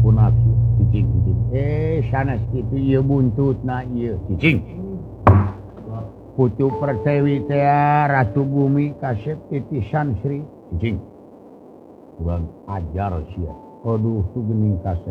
sanas itu buntut putu persewi Ratu Bumi kasep titisan Sri kurang ajar sih. Aduh tuh gening kasep.